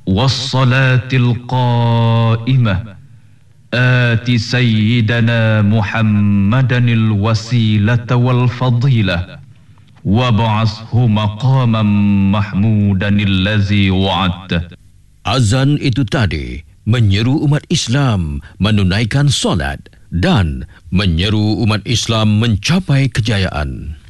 wassalatil qa'imah آت سيدنا محمدا الوسيلة والفضيلة وابعثه مقاما محمودا الذي وعدته. Azan itu tadi menyeru umat Islam menunaikan solat dan menyeru umat Islam mencapai kejayaan.